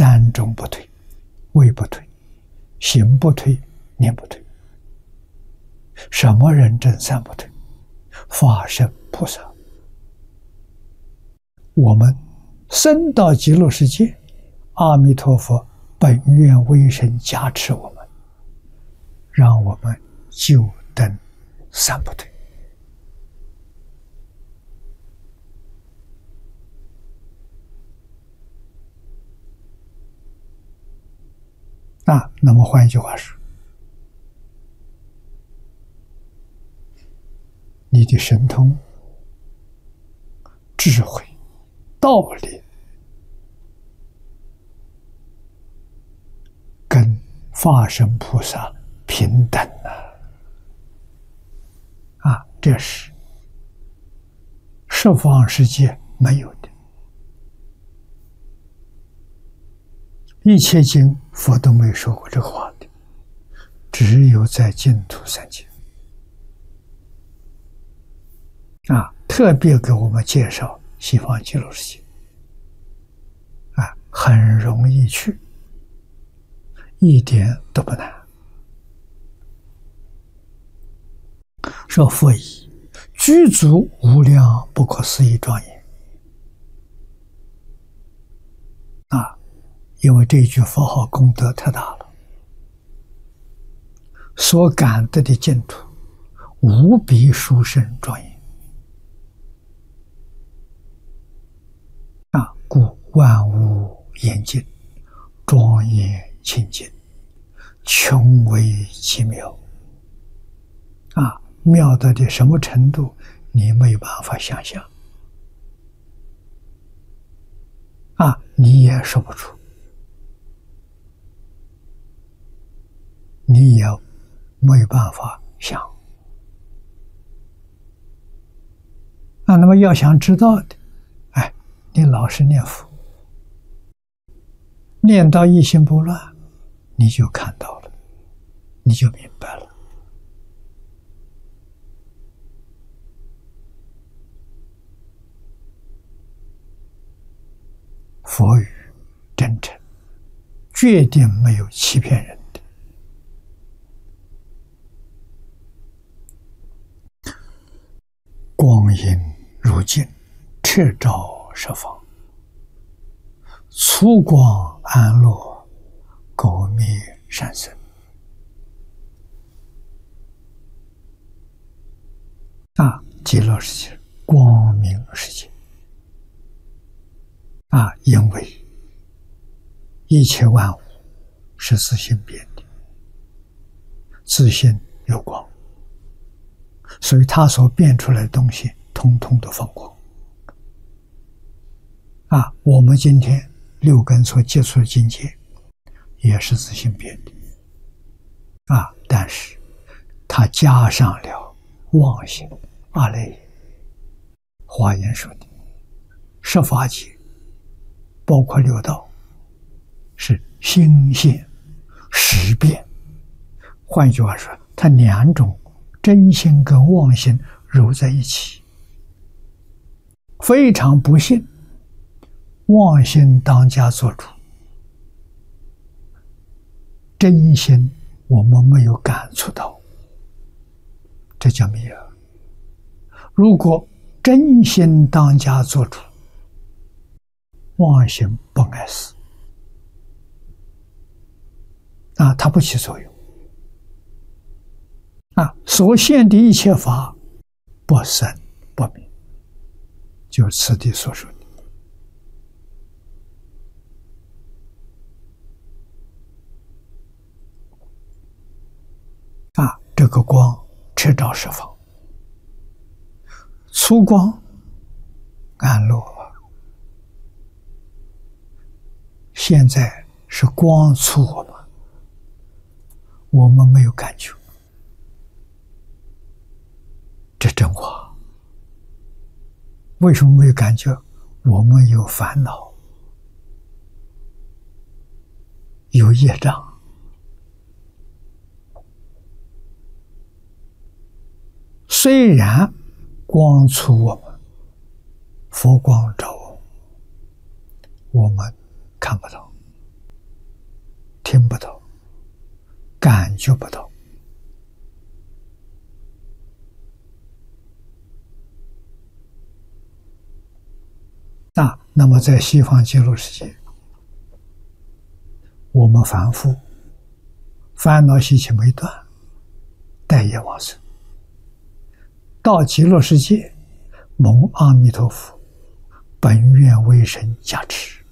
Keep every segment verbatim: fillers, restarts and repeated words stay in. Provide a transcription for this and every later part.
三种不退，位不退，行不退，念不退。什么人证三不退？法身菩萨。我们生到极乐世界，阿弥陀佛本愿威神加持我们，让我们就登三不退。啊，那么换一句话说，你的神通、智慧、道理跟法身菩萨平等了。啊，这是十方世界没有的。一切经佛都没说过这个话的，只有在净土三界啊，特别给我们介绍西方极乐世界啊，很容易去，一点都不难。说佛以具足无量不可思议庄严啊。因为这一句佛号功德太大了，所感得的净土无比殊胜庄严啊，故万物严净，庄严清净，穷为其妙啊！妙到的什么程度，你没有办法想象啊，你也说不出。你也没有办法想啊。那么要想知道的，哎，你老是念佛，念到一心不乱，你就看到了，你就明白了。佛语真诚，决定没有欺骗人。光阴如镜，彻照十方，粗光安乐，垢灭善生。啊，极乐世界，光明世界。啊，因为一切万物是自性变的，自性有光。所以他所变出来的东西通通都放光啊！我们今天六根所接触的境界也是自性变的啊，但是它加上了妄心阿赖耶。华严说的十法界包括六道是心性识变，换句话说，它两种真心跟妄心揉在一起，非常不幸，妄心当家做主，真心我们没有感触到，这叫迷了。如果真心当家做主，妄心不碍事啊，它不起作用。啊，所现的一切法不生不灭，就是此地所说的。啊，这个光彻照十方，粗光安乐。现在是光粗我们，我们没有感觉。这真话。为什么没有感觉？我们有烦恼，有业障。虽然光出我们，佛光照我们，我们看不到听不到，感觉不到。啊，那么在西方极乐世界，我们凡夫烦恼习气没断，待业往生。到极乐世界，蒙阿弥陀佛本愿威神加持，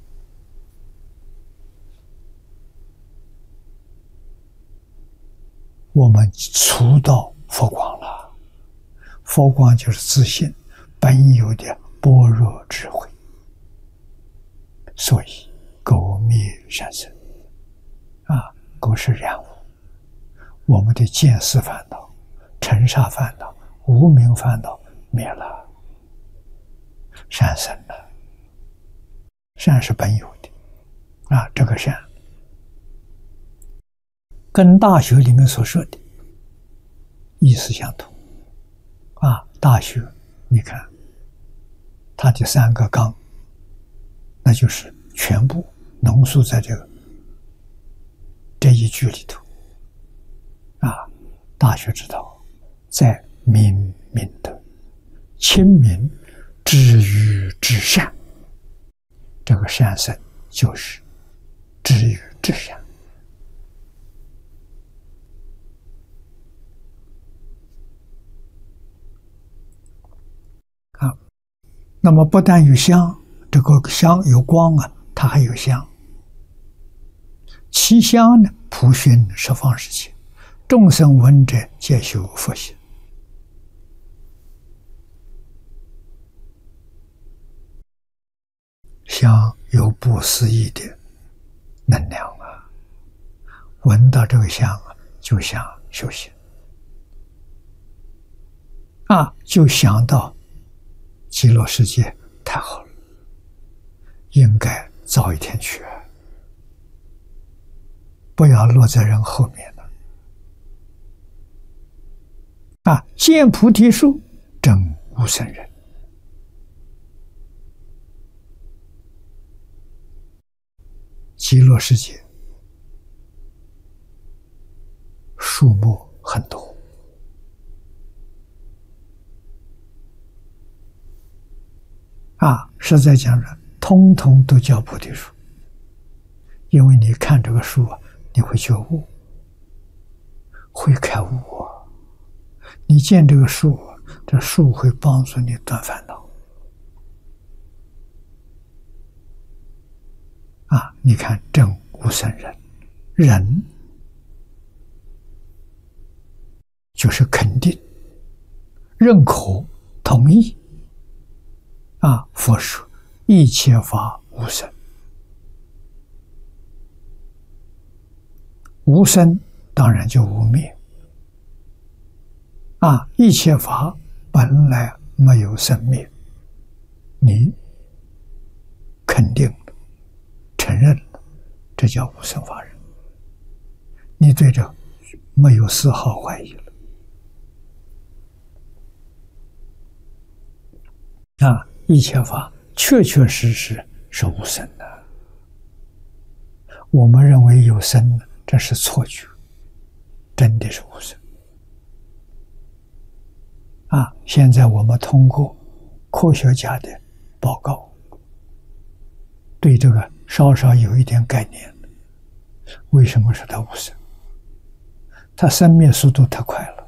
我们触到佛光了。佛光就是自信本有的般若智慧，所以垢灭善生啊，垢是染污，我们的见思烦恼、尘沙烦恼、无明烦恼灭了，善生了。善是本有的啊，这个善跟大学里面所说的意思相同啊。大学你看它的三个纲，那就是全部浓缩在这个这一句里头啊。大学之道，在明明德，亲民，止于至善。这个善生就是止于至善啊。那么不但有香，这个香有光啊，它还有香。其香呢，普熏十方世界，众生闻者皆修佛行。香有不思议的能量啊，闻到这个香啊，就想修行啊，就想到极乐世界太好了，应该早一天去，不要落在人后面了啊！见菩提树，证无生人。极乐世界树木很多啊，实在讲着，通通都叫菩提树。因为你看这个树啊，你会觉悟，会开悟啊。你见这个树啊，这树会帮助你断烦恼啊。你看证无生人，人就是肯定、认可、同意啊。佛说一切法无生，无生当然就无灭啊。一切法本来没有生灭，你肯定了，承认了，这叫无生法忍。你对这没有丝毫怀疑了啊！一切法确确实实是无生的。我们认为有生，这是错觉，真的是无生啊！现在我们通过科学家的报告，对这个稍稍有一点概念了。为什么说它无生？它生灭速度太快了，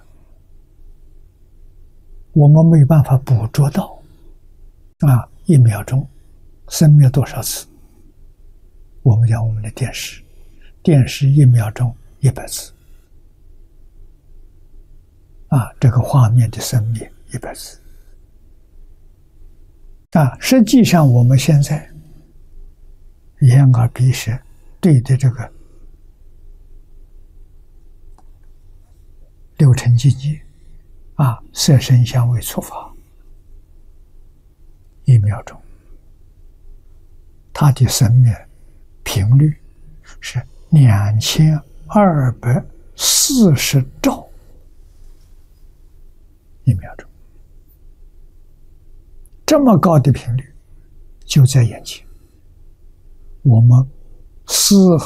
我们没有办法捕捉到啊！一秒钟生灭多少次？我们讲我们的电视，电视一秒钟一百次啊，这个画面的生灭一百次啊。实际上我们现在眼耳鼻舌对的这个六尘境界啊，色声香味触法，一秒钟它的生灭频率是两千二百四十兆一秒钟，这么高的频率就在眼前，我们丝